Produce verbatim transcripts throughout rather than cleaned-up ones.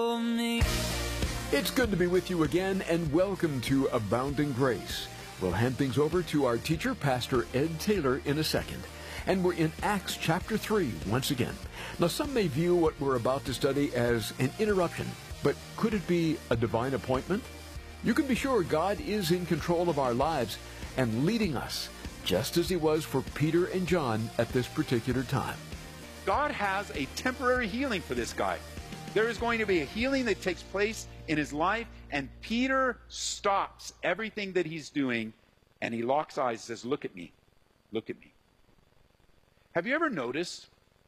It's good to be with you again, and welcome to Abounding Grace. We'll hand things over to our teacher, Pastor Ed Taylor, in a second. And we're in Acts chapter three once again. Now, some may view what we're about to study as an interruption, but could it be a divine appointment? You can be sure God is in control of our lives and leading us, just as he was for Peter and John at this particular time. God has a temporary healing for this guy. There is going to be a healing that takes place in his life, and Peter stops everything that he's doing, and he locks eyes and says, "Look at me. Look at me." Have you ever noticed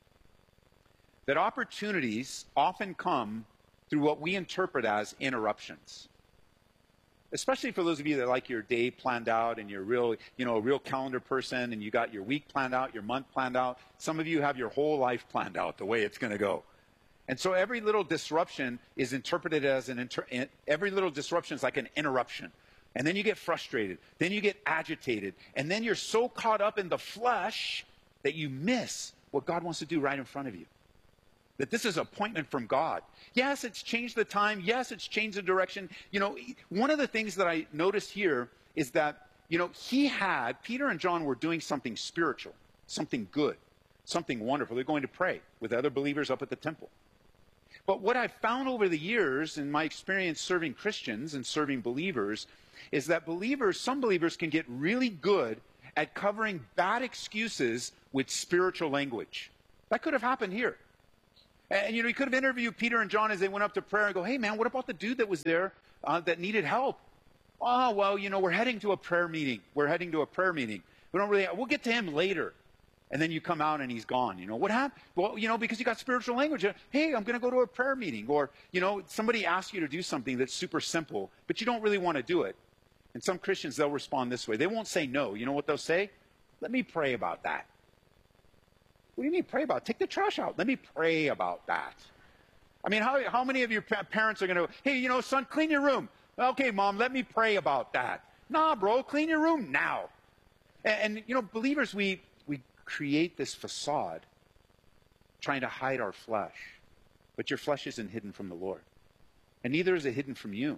that opportunities often come through what we interpret as interruptions? Especially for those of you that like your day planned out and you're real, you know, a real calendar person, and you got your week planned out, your month planned out. Some of you have your whole life planned out the way it's going to go. And so every little disruption is interpreted as an, inter every little disruption is like an interruption. And then you get frustrated. Then you get agitated. And then you're so caught up in the flesh that you miss what God wants to do right in front of you. That this is an appointment from God. Yes, it's changed the time. Yes, it's changed the direction. You know, one of the things that I noticed here is that, you know, he had, Peter and John were doing something spiritual, something good, something wonderful. They're going to pray with other believers up at the temple. But what I've found over the years in my experience serving Christians and serving believers is that believers, some believers can get really good at covering bad excuses with spiritual language. That could have happened here. And, you know, you could have interviewed Peter and John as they went up to prayer and go, "Hey, man, what about the dude that was there uh, that needed help?" "Oh, well, you know, we're heading to a prayer meeting. We're heading to a prayer meeting. We don't really, we'll get to him later." And then you come out and he's gone. You know, what happened? Well, you know, because you got spiritual language. "Hey, I'm going to go to a prayer meeting." Or, you know, somebody asks you to do something that's super simple, but you don't really want to do it. And some Christians, they'll respond this way. They won't say no. You know what they'll say? "Let me pray about that." "What do you mean pray about it? Take the trash out. Let me pray about that." I mean, how, how many of your pa parents are going to, "Hey, you know, son, clean your room." "Okay, mom, let me pray about that." "Nah, bro, clean your room now." And, and you know, believers, we, we create this facade trying to hide our flesh. But your flesh isn't hidden from the Lord. And neither is it hidden from you.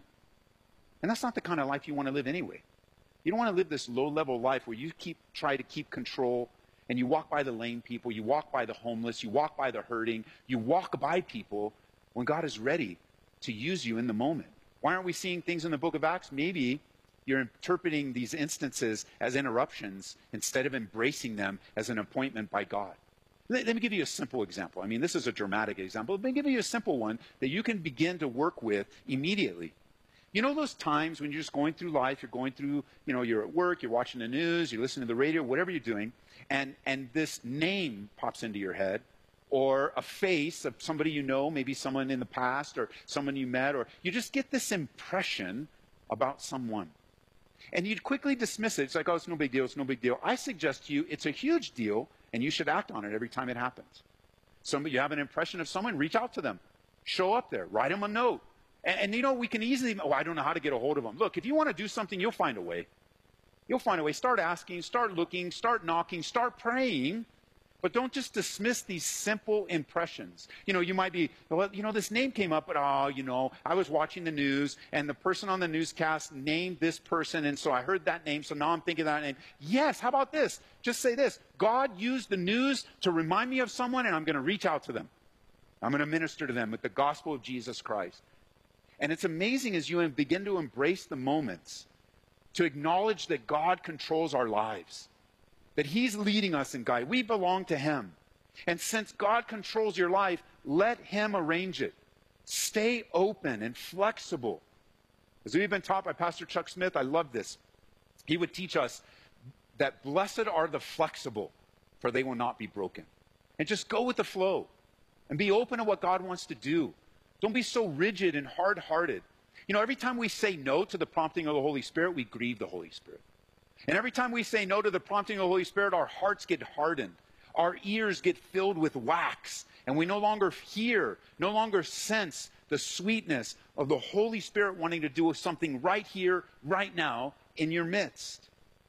And that's not the kind of life you want to live anyway. You don't want to live this low-level life where you keep try to keep control, and you walk by the lame people, you walk by the homeless, you walk by the hurting, you walk by people when God is ready to use you in the moment. Why aren't we seeing things in the book of Acts? Maybe you're interpreting these instances as interruptions instead of embracing them as an appointment by God. Let, let me give you a simple example. I mean, this is a dramatic example. Let me give you a simple one that you can begin to work with immediately. You know those times when you're just going through life, you're going through, you know, you're at work, you're watching the news, you're listening to the radio, whatever you're doing, and, and this name pops into your head, or a face of somebody you know, maybe someone in the past, or someone you met, or you just get this impression about someone. And you'd quickly dismiss it. It's like, "Oh, it's no big deal, it's no big deal." I suggest to you, it's a huge deal, and you should act on it every time it happens. Somebody, you have an impression of someone, reach out to them. Show up there, write them a note. And, and you know, we can easily, "Oh, I don't know how to get a hold of them." Look, if you want to do something, you'll find a way. You'll find a way. Start asking, start looking, start knocking, start praying. But don't just dismiss these simple impressions. You know, you might be, "Well, you know, this name came up, but oh, you know, I was watching the news, and the person on the newscast named this person, and so I heard that name, so now I'm thinking that name." Yes, how about this? Just say this: "God used the news to remind me of someone, and I'm going to reach out to them. I'm going to minister to them with the gospel of Jesus Christ." And it's amazing as you begin to embrace the moments, to acknowledge that God controls our lives, that he's leading us and guiding. We belong to him. And since God controls your life, let him arrange it. Stay open and flexible. As we've been taught by Pastor Chuck Smith, I love this. He would teach us that blessed are the flexible, for they will not be broken. And just go with the flow and be open to what God wants to do. Don't be so rigid and hard-hearted. You know, every time we say no to the prompting of the Holy Spirit, we grieve the Holy Spirit. And every time we say no to the prompting of the Holy Spirit, our hearts get hardened. Our ears get filled with wax. And we no longer hear, no longer sense the sweetness of the Holy Spirit wanting to do something right here, right now, in your midst.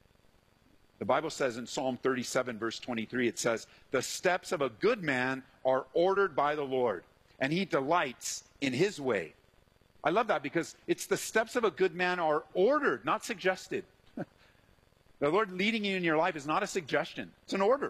The Bible says in Psalm thirty-seven, verse twenty-three, it says, "The steps of a good man are ordered by the Lord, and he delights in his way. I love that because it's the steps of a good man are ordered, not suggested. The Lord leading you in your life is not a suggestion. It's an order.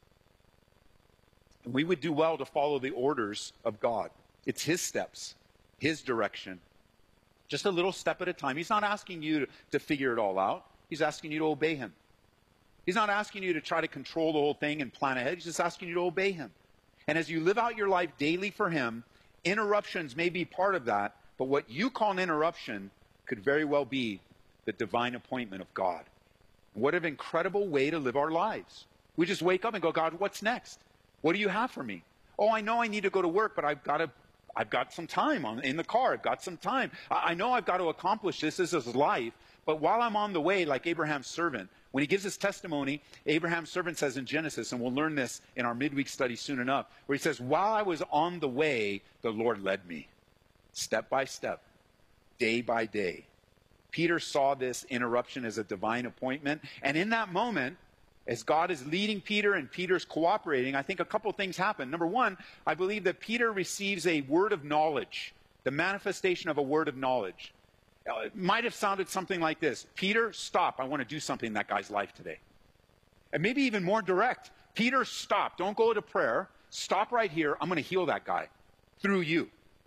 And we would do well to follow the orders of God. It's his steps, his direction. Just a little step at a time. He's not asking you to, to figure it all out. He's asking you to obey him. He's not asking you to try to control the whole thing and plan ahead. He's just asking you to obey him. And as you live out your life daily for him, interruptions may be part of that, but what you call an interruption could very well be the divine appointment of God. What an incredible way to live our lives. We just wake up and go, God, what's next? What do you have for me? Oh, I know I need to go to work, but I've got to, I've got some time on, in the car. I've got some time. I, I know I've got to accomplish this. This is life. But while I'm on the way, like Abraham's servant, when he gives his testimony, Abraham's servant says in Genesis, and we'll learn this in our midweek study soon enough, where he says, while I was on the way, the Lord led me, step by step, day by day. Peter saw this interruption as a divine appointment. And in that moment, as God is leading Peter and Peter's cooperating, I think a couple things happen. Number one, I believe that Peter receives a word of knowledge, the manifestation of a word of knowledge. It might have sounded something like this. Peter, stop. I want to do something in that guy's life today. And maybe even more direct. Peter, stop. Don't go to prayer. Stop right here. I'm going to heal that guy through you.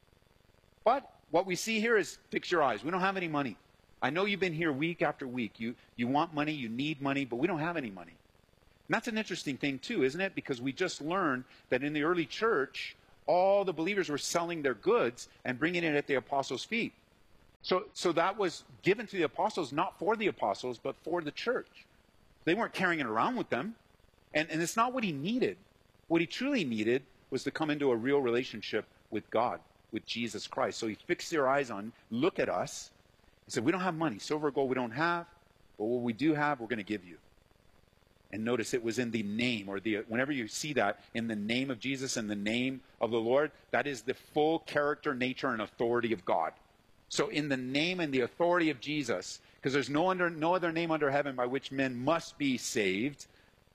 But what we see here is, fix your eyes. We don't have any money. I know you've been here week after week. You, you want money, you need money, but we don't have any money. And that's an interesting thing too, isn't it? Because we just learned that in the early church, all the believers were selling their goods and bringing it at the apostles' feet. So, so that was given to the apostles, not for the apostles, but for the church. They weren't carrying it around with them. And, and it's not what he needed. What he truly needed was to come into a real relationship with God, with Jesus Christ. So he fixed their eyes on, look at us. He said, we don't have money. Silver or gold we don't have, but what we do have, we're going to give you. And notice it was in the name, or the whenever you see that, in the name of Jesus, in the name of the Lord, that is the full character, nature, and authority of God. So in the name and the authority of Jesus, because there's no, under, no other name under heaven by which men must be saved,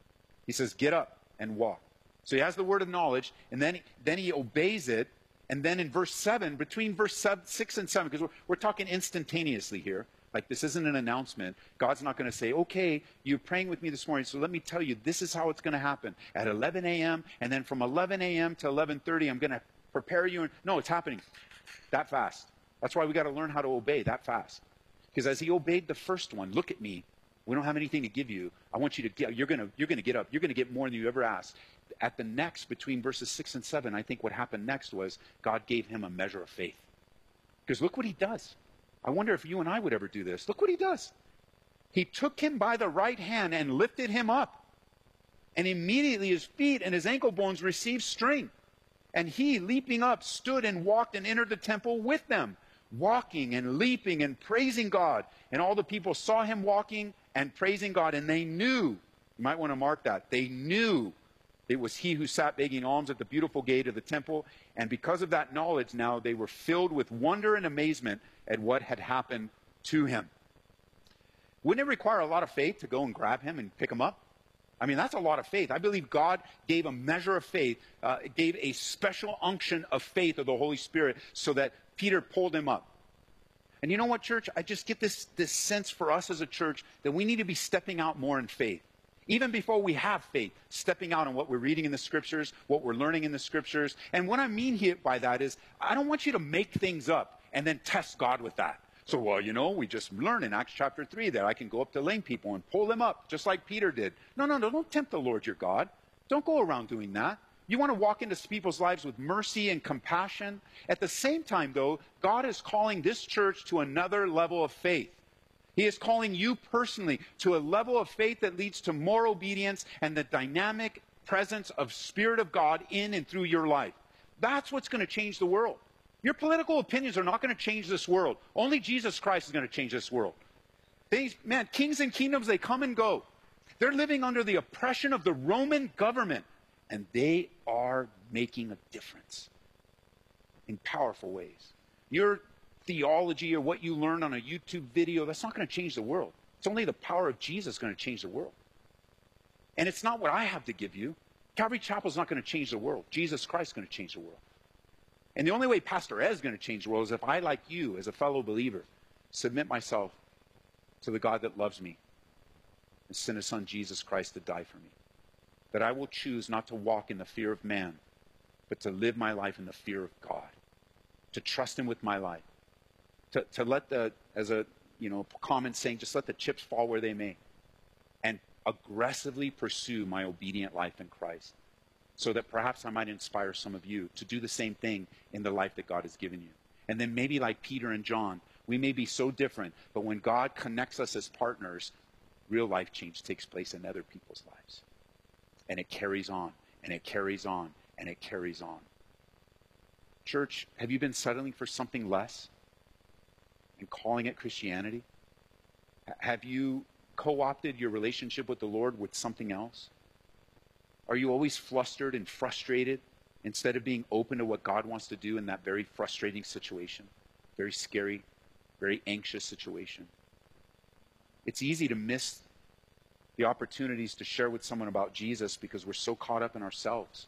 he says, get up and walk. So he has the word of knowledge, and then, then he obeys it. And then in verse seven, between verse seven, six and seven, because we're, we're talking instantaneously here. Like this isn't an announcement. God's not going to say, okay, you're praying with me this morning, so let me tell you, this is how it's going to happen. At eleven a.m., and then from eleven a.m. to eleven thirty, I'm going to prepare you. No, it's happening that fast. That's why we got to learn how to obey that fast. Because as he obeyed the first one, look at me. We don't have anything to give you. I want you to get, you're going to, you're going to get up. You're going to get more than you ever asked. At the next, between verses six and seven, I think what happened next was God gave him a measure of faith. Because look what he does. I wonder if you and I would ever do this. Look what he does. He took him by the right hand and lifted him up. And immediately his feet and his ankle bones received strength. And he, leaping up, stood and walked and entered the temple with them, walking and leaping and praising God. And all the people saw him walking and praising God, and they knew, you might want to mark that, they knew it was he who sat begging alms at the beautiful gate of the temple. And because of that knowledge now, they were filled with wonder and amazement at what had happened to him. Wouldn't it require a lot of faith to go and grab him and pick him up? I mean, that's a lot of faith. I believe God gave a measure of faith, uh, gave a special unction of faith of the Holy Spirit so that Peter pulled him up. And you know what, church? I just get this, this sense for us as a church that we need to be stepping out more in faith. Even before we have faith, stepping out on what we're reading in the Scriptures, what we're learning in the Scriptures. And what I mean here by that is, I don't want you to make things up and then test God with that. So, well, you know, we just learned in Acts chapter three that I can go up to lame people and pull them up, just like Peter did. No, no, no, don't tempt the Lord your God. Don't go around doing that. You want to walk into people's lives with mercy and compassion. At the same time, though, God is calling this church to another level of faith. He is calling you personally to a level of faith that leads to more obedience and the dynamic presence of Spirit of God in and through your life. That's what's going to change the world. Your political opinions are not going to change this world. Only Jesus Christ is going to change this world. Things, man, kings and kingdoms, they come and go. They're living under the oppression of the Roman government, and they are making a difference in powerful ways. Your theology or what you learn on a YouTube video, that's not going to change the world. It's only the power of Jesus going to change the world. And it's not what I have to give you. Calvary Chapel is not going to change the world. Jesus Christ is going to change the world. And the only way Pastor Ed is going to change the world is if I, like you, as a fellow believer, submit myself to the God that loves me and sent his son Jesus Christ to die for me. That I will choose not to walk in the fear of man, but to live my life in the fear of God. To trust him with my life. To, to let the, as a you know common saying, just let the chips fall where they may. And aggressively pursue my obedient life in Christ. So that perhaps I might inspire some of you to do the same thing in the life that God has given you. And then maybe like Peter and John, we may be so different, but when God connects us as partners, real life change takes place in other people's lives. And it carries on, and it carries on, and it carries on. Church, have you been settling for something less and calling it Christianity? Have you co-opted your relationship with the Lord with something else? Are you always flustered and frustrated instead of being open to what God wants to do in that very frustrating situation? Very scary, very anxious situation. It's easy to miss the opportunities to share with someone about Jesus because we're so caught up in ourselves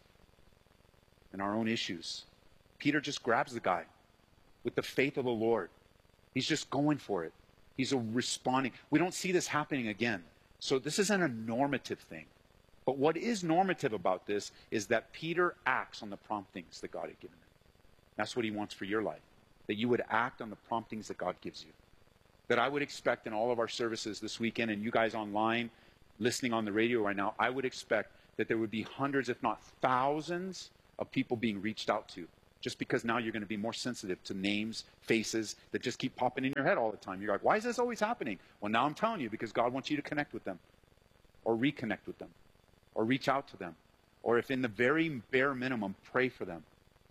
and our own issues. Peter just grabs the guy with the faith of the Lord. He's just going for it. He's a responding. We don't see this happening again. So this isn't a normative thing. But what is normative about this is that Peter acts on the promptings that God had given him. That's what he wants for your life. That you would act on the promptings that God gives you. That I would expect in all of our services this weekend, and you guys online, listening on the radio right now, I would expect that there would be hundreds, if not thousands, of people being reached out to. Just because now you're going to be more sensitive to names, faces that just keep popping in your head all the time. You're like, why is this always happening? Well, now I'm telling you, because God wants you to connect with them. Or reconnect with them. Or reach out to them. Or if in the very bare minimum, pray for them.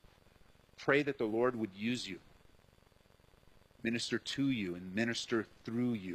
Pray that the Lord would use you. Minister to you and minister through you.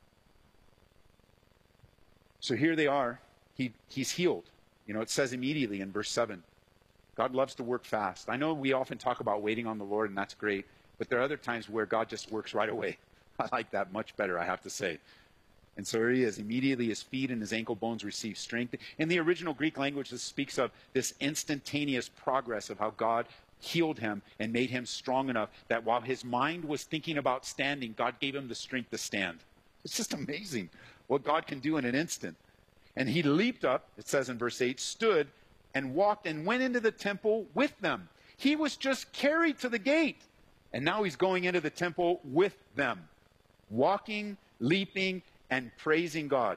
So here they are. He, he's healed. You know, it says immediately in verse seven. God loves to work fast. I know we often talk about waiting on the Lord, and that's great. But there are other times where God just works right away. I like that much better, I have to say. And so here he is. Immediately his feet and his ankle bones receive strength. In the original Greek language, this speaks of this instantaneous progress of how God healed him and made him strong enough that while his mind was thinking about standing, God gave him the strength to stand. It's just amazing what God can do in an instant. And he leaped up, it says in verse eight, stood and walked and went into the temple with them. He was just carried to the gate. And now he's going into the temple with them, walking, leaping, and praising God.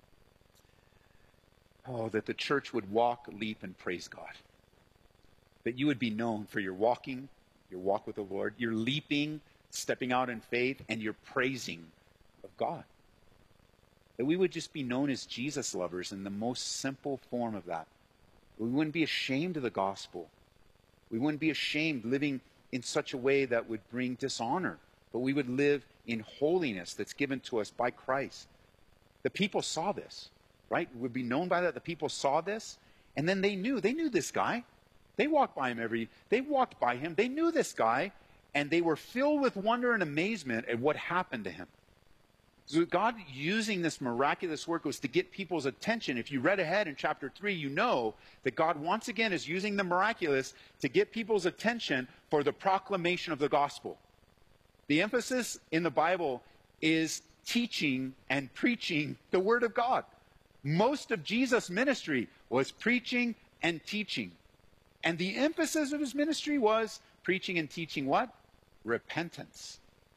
Oh, that the church would walk, leap, and praise God. That you would be known for your walking, your walk with the Lord, your leaping, stepping out in faith, and your praising of God. That we would just be known as Jesus lovers in the most simple form of that. We wouldn't be ashamed of the gospel. We wouldn't be ashamed living in such a way that would bring dishonor, but we would live in holiness that's given to us by Christ. The people saw this, right? Would be known by that. The people saw this, and then they knew. They knew this guy. They walked by him every, they walked by him. They knew this guy, and they were filled with wonder and amazement at what happened to him. So God using this miraculous work was to get people's attention. If you read ahead in chapter three, you know that God once again is using the miraculous to get people's attention for the proclamation of the gospel. The emphasis in the Bible is teaching and preaching the word of God. Most of Jesus' ministry was preaching and teaching. And the emphasis of his ministry was preaching and teaching what? Repentance.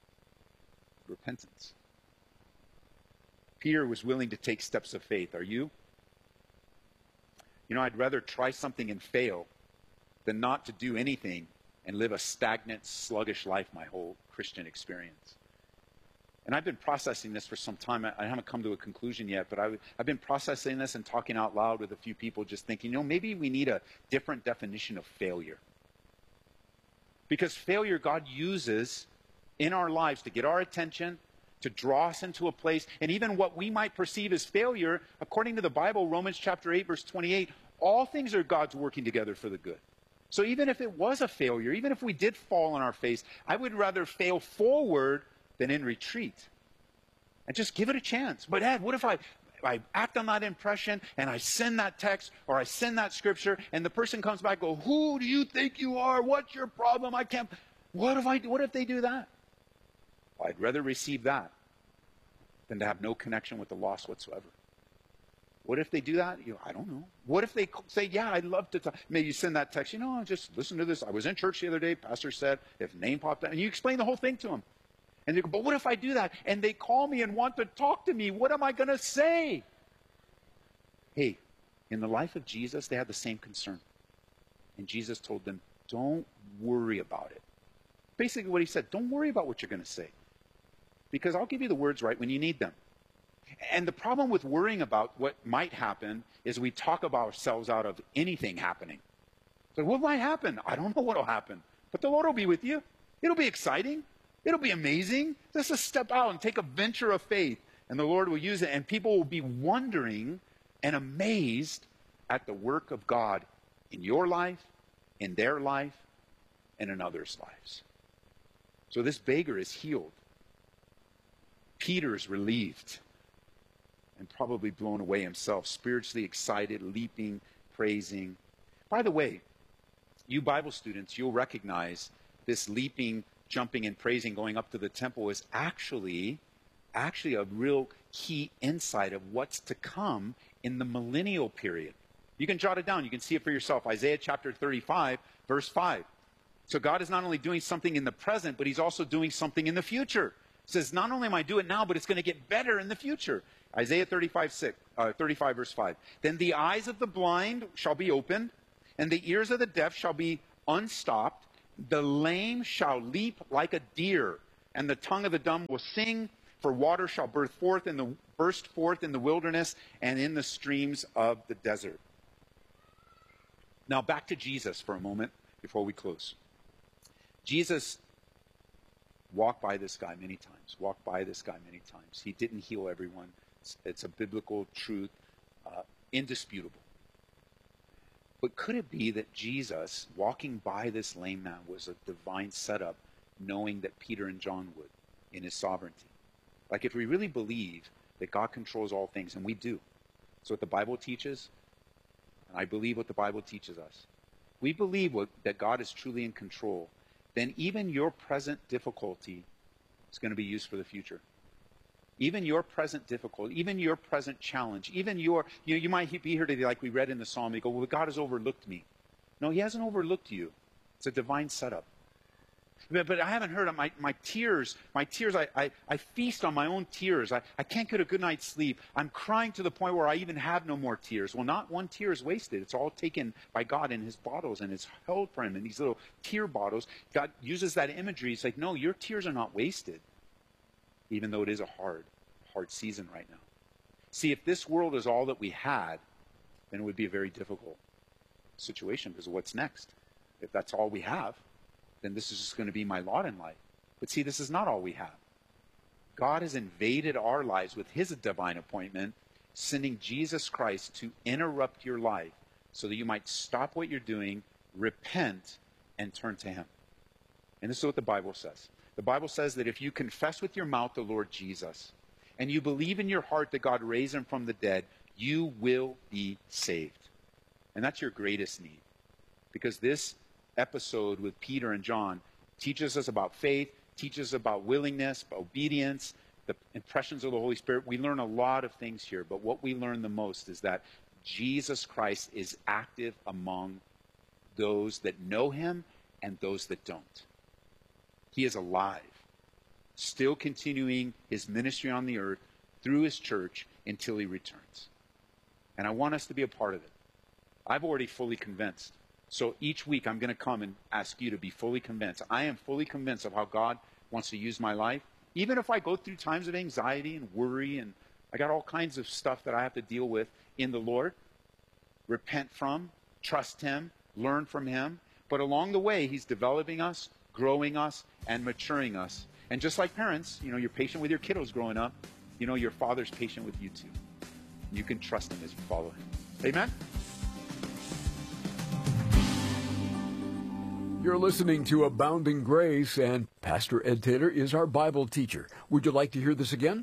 Repentance. Peter was willing to take steps of faith. Are you? You know, I'd rather try something and fail than not to do anything and live a stagnant, sluggish life my whole Christian experience. And I've been processing this for some time. I haven't come to a conclusion yet, but I, I've been processing this and talking out loud with a few people, just thinking, you know, maybe we need a different definition of failure. Because failure God uses in our lives to get our attention, to draw us into a place, and even what we might perceive as failure, according to the Bible, Romans chapter eight, verse twenty-eight, all things are God's working together for the good. So even if it was a failure, even if we did fall on our face, I would rather fail forward than in retreat. And just give it a chance. But Ed, what if I, I act on that impression, and I send that text, or I send that scripture, and the person comes back and goes, who do you think you are? What's your problem? I can't. What if I? What if they do that? Well, I'd rather receive that than to have no connection with the lost whatsoever. What if they do that? You know, I don't know. What if they say, yeah, I'd love to talk. Maybe you send that text, you know, just listen to this. I was in church the other day. Pastor said, if name popped up, and you explain the whole thing to them. And they go, but what if I do that? And they call me and want to talk to me. What am I going to say? Hey, in the life of Jesus, they had the same concern. And Jesus told them, don't worry about it. Basically what he said, don't worry about what you're going to say. Because I'll give you the words right when you need them. And the problem with worrying about what might happen is we talk about ourselves out of anything happening. So what might happen? I don't know what will happen. But the Lord will be with you. It'll be exciting. It'll be amazing. Just to step out and take a venture of faith. And the Lord will use it. And people will be wondering and amazed at the work of God in your life, in their life, and in others' lives. So this beggar is healed. Peter is relieved and probably blown away himself, spiritually excited, leaping, praising. By the way, you Bible students, you'll recognize this leaping, jumping, and praising going up to the temple is actually, actually a real key insight of what's to come in the millennial period. You can jot it down. You can see it for yourself. Isaiah chapter thirty-five, verse five. So God is not only doing something in the present, but he's also doing something in the future. It says, not only am I doing it now, but it's going to get better in the future. Isaiah thirty-five, six, uh, thirty-five, verse five. Then the eyes of the blind shall be opened, and the ears of the deaf shall be unstopped. The lame shall leap like a deer, and the tongue of the dumb will sing. For water shall burst forth in the burst forth in the wilderness and in the streams of the desert. Now back to Jesus for a moment before we close. Jesus walked by this guy many times. Walked by this guy many times. He didn't heal everyone. It's, it's a biblical truth, uh, indisputable. But could it be that Jesus, walking by this lame man, was a divine setup, knowing that Peter and John would in his sovereignty? Like if we really believe that God controls all things, and we do. That's what the Bible teaches, and I believe what the Bible teaches us. We believe what, that God is truly in control. Then even your present difficulty is going to be used for the future. Even your present difficulty, even your present challenge, even your, you know, you might be here today like we read in the Psalm, you go, well, God has overlooked me. No, he hasn't overlooked you. It's a divine setup. But, but I haven't heard of my, my tears, my tears, I, I, I feast on my own tears. I, I can't get a good night's sleep. I'm crying to the point where I even have no more tears. Well, not one tear is wasted. It's all taken by God in his bottles, and it's held for him in these little tear bottles. God uses that imagery. It's like, no, your tears are not wasted, even though it is a hard, hard season right now. See, if this world is all that we had, then it would be a very difficult situation because of what's next. If that's all we have, then this is just going to be my lot in life. But see, this is not all we have. God has invaded our lives with his divine appointment, sending Jesus Christ to interrupt your life so that you might stop what you're doing, repent, and turn to him. And this is what the Bible says. The Bible says that if you confess with your mouth the Lord Jesus, and you believe in your heart that God raised him from the dead, you will be saved. And that's your greatest need. Because this episode with Peter and John teaches us about faith, teaches us about willingness, obedience, the impressions of the Holy Spirit. We learn a lot of things here, but what we learn the most is that Jesus Christ is active among those that know him and those that don't. He is alive, still continuing his ministry on the earth through his church until he returns. And I want us to be a part of it. I've already fully convinced. So each week I'm going to come and ask you to be fully convinced. I am fully convinced of how God wants to use my life. Even if I go through times of anxiety and worry and I got all kinds of stuff that I have to deal with in the Lord, repent from, trust him, learn from him. But along the way, he's developing us, growing us, and maturing us. And just like parents, you know, you're patient with your kiddos growing up. You know, your Father's patient with you too. You can trust him as you follow him. Amen? You're listening to Abounding Grace, and Pastor Ed Taylor is our Bible teacher. Would you like to hear this again?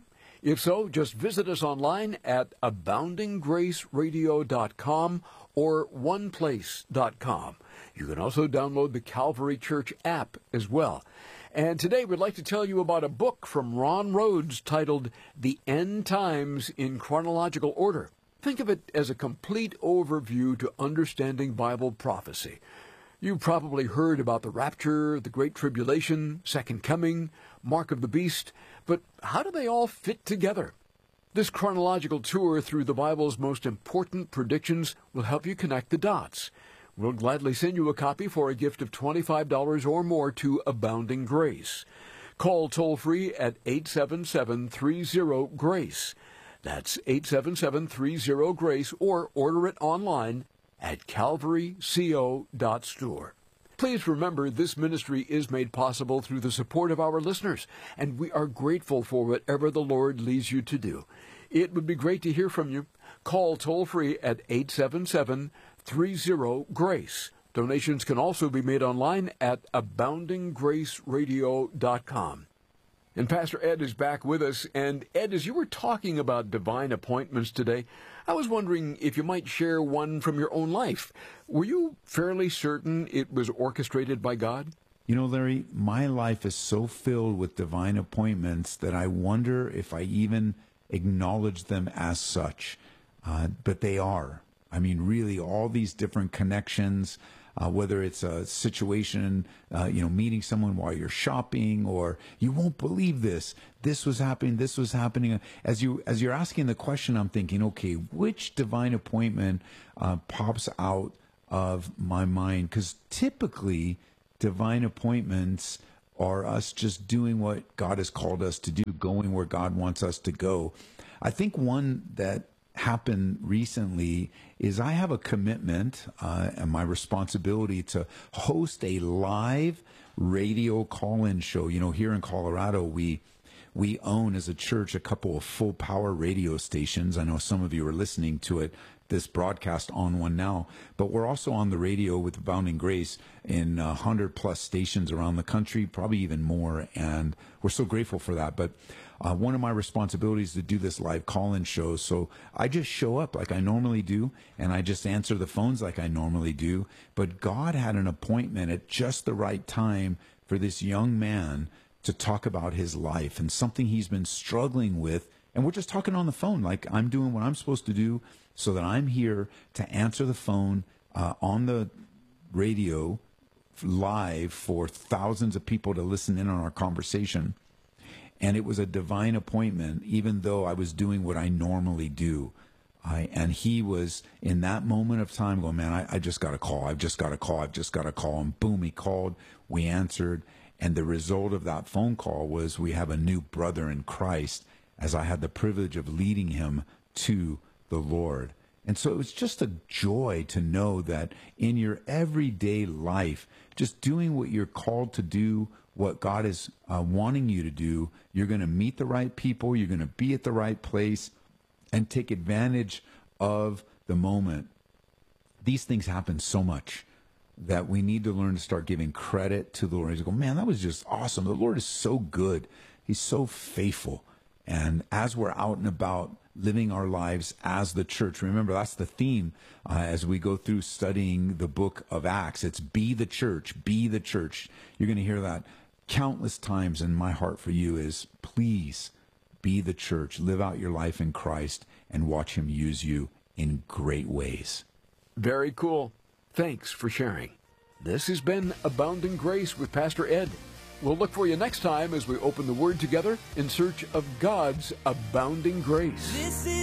If so, just visit us online at abounding grace radio dot com or one place dot com. You can also download the Calvary Church app as well. And today we'd like to tell you about a book from Ron Rhodes titled The End Times in Chronological Order. Think of it as a complete overview to understanding Bible prophecy. You've probably heard about the rapture, the Great Tribulation, Second Coming, Mark of the Beast, but how do they all fit together? This chronological tour through the Bible's most important predictions will help you connect the dots. We'll gladly send you a copy for a gift of twenty-five dollars or more to Abounding Grace. Call toll-free at eight seven seven, three zero, GRACE. That's eight seven seven, three zero, GRACE, or order it online at calvary co dot store. Please remember, this ministry is made possible through the support of our listeners, and we are grateful for whatever the Lord leads you to do. It would be great to hear from you. Call toll-free at eight seven seven, three zero, GRACE. Donations can also be made online at abounding grace radio dot com. And Pastor Ed is back with us. And Ed, as you were talking about divine appointments today, I was wondering if you might share one from your own life. Were you fairly certain it was orchestrated by God? You know, Larry, my life is so filled with divine appointments that I wonder if I even acknowledge them as such. Uh, but they are. I mean, really, all these different connections, uh, whether it's a situation, uh, you know, meeting someone while you're shopping, or you won't believe this, this was happening, this was happening. As, you, as you're asking the question, I'm thinking, okay, which divine appointment uh, pops out of my mind? Because typically, divine appointments are us just doing what God has called us to do, going where God wants us to go. I think one that happened recently is I have a commitment uh, and my responsibility to host a live radio call-in show. You know, here in Colorado, we we own as a church a couple of full power radio stations. I know some of you are listening to it, this broadcast on one now, but we're also on the radio with Abounding Grace in one hundred plus stations around the country, probably even more, and we're so grateful for that. But uh, one of my responsibilities is to do this live call-in show, so I just show up like I normally do, and I just answer the phones like I normally do, but God had an appointment at just the right time for this young man to talk about his life and something he's been struggling with, and we're just talking on the phone like I'm doing what I'm supposed to do, so that I'm here to answer the phone uh, on the radio live for thousands of people to listen in on our conversation. And it was a divine appointment, even though I was doing what I normally do. I, and he was in that moment of time going, man, I, I just got a call. I've just got a call. I've just got a call. And boom, he called. We answered. And the result of that phone call was we have a new brother in Christ, as I had the privilege of leading him to the Lord. And so it was just a joy to know that in your everyday life, just doing what you're called to do, what God is uh, wanting you to do, you're going to meet the right people, you're going to be at the right place, and take advantage of the moment. These things happen so much that we need to learn to start giving credit to the Lord. You go, man, that was just awesome. The Lord is so good. He's so faithful. And as we're out and about living our lives as the church, remember, that's the theme uh, as we go through studying the book of Acts. It's be the church, be the church. You're going to hear that countless times, and my heart for you is, please be the church. Live out your life in Christ and watch him use you in great ways. Very cool. Thanks for sharing. This has been Abounding Grace with Pastor Ed. We'll look for you next time as we open the Word together in search of God's abounding grace. This is